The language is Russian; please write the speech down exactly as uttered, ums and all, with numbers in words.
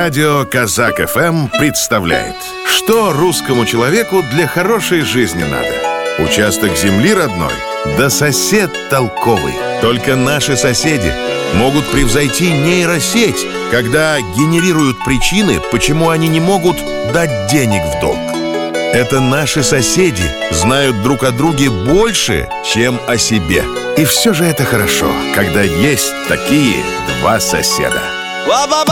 Радио Казак эф эм представляет: что русскому человеку для хорошей жизни надо? Участок земли родной, да сосед толковый. Только наши соседи могут превзойти нейросеть, когда генерируют причины, почему они не могут дать денег в долг. Это наши соседи знают друг о друге больше, чем о себе. И все же это хорошо, когда есть такие два соседа.